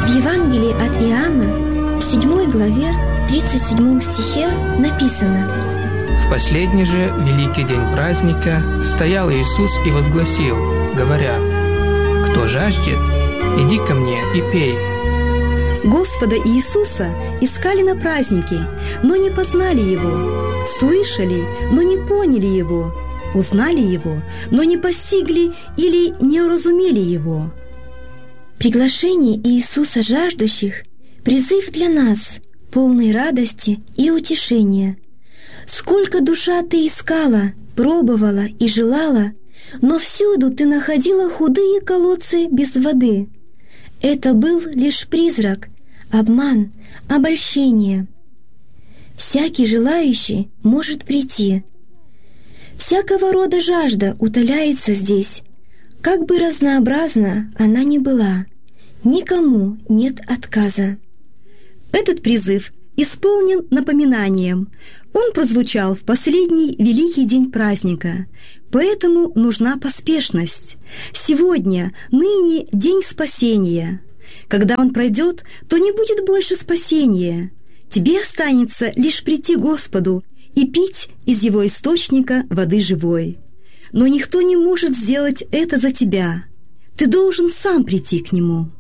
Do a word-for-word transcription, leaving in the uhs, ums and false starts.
В Евангелии от Иоанна, в седьмой главе, тридцать седьмом стихе написано: «В последний же великий день праздника стоял Иисус и возгласил, говоря: кто жаждет, иди ко мне и пей». Господа Иисуса искали на празднике, но не познали Его, слышали, но не поняли Его, узнали Его, но не постигли или не уразумели Его. Приглашение Иисуса жаждущих — призыв для нас, полной радости и утешения. Сколько душа ты искала, пробовала и желала, но всюду ты находила худые колодцы без воды. Это был лишь призрак, обман, обольщение. Всякий желающий может прийти. Всякого рода жажда утоляется здесь, как бы разнообразна она ни была, никому нет отказа. Этот призыв исполнен напоминанием. Он прозвучал в последний великий день праздника, поэтому нужна поспешность. Сегодня, ныне день спасения. Когда он пройдет, то не будет больше спасения. Тебе останется лишь прийти к Господу и пить из Его источника воды живой. Но никто не может сделать это за тебя. Ты должен сам прийти к Нему.